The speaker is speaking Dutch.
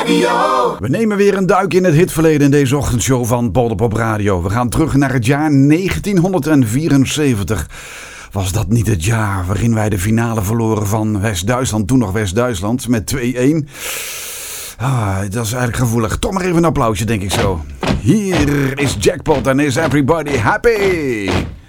Radio. We nemen weer een duik in het hitverleden in deze ochtendshow van Polderpop Radio. We gaan terug naar het jaar 1974. Was dat niet het jaar waarin wij de finale verloren van West-Duitsland, toen nog West-Duitsland, met 2-1? Dat is eigenlijk gevoelig. Toch maar even een applausje, denk ik zo. Hier is Jackpot en is everybody happy?